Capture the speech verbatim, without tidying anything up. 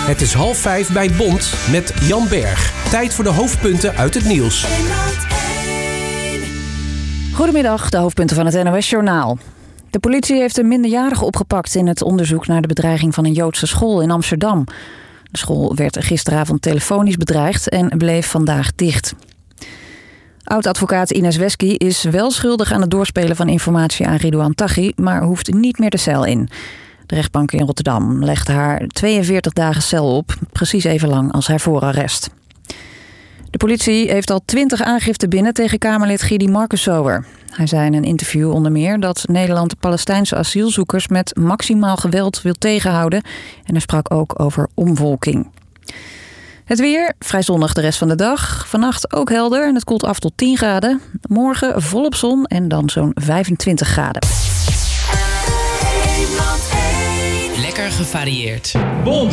Het is half vijf bij Bond met Jan Berg. Tijd voor de hoofdpunten uit het nieuws. Goedemiddag, de hoofdpunten van het N O S-journaal. De politie heeft een minderjarige opgepakt in het onderzoek naar de bedreiging van een Joodse school in Amsterdam. De school werd gisteravond telefonisch bedreigd en bleef vandaag dicht. Oud-advocaat Ines Wesky is wel schuldig aan het doorspelen van informatie aan Ridouan Taghi, maar hoeft niet meer de cel in. De rechtbank in Rotterdam legt haar tweeënveertig dagen cel op, precies even lang als haar voorarrest. De politie heeft al twintig aangiften binnen tegen Kamerlid Gidi Marcussower. Hij zei in een interview onder meer dat Nederland de Palestijnse asielzoekers met maximaal geweld wil tegenhouden. En hij sprak ook over omvolking. Het weer, vrij zonnig de rest van de dag. Vannacht ook helder en het koelt af tot tien graden. Morgen volop zon en dan zo'n vijfentwintig graden. Lekker gevarieerd. Bond.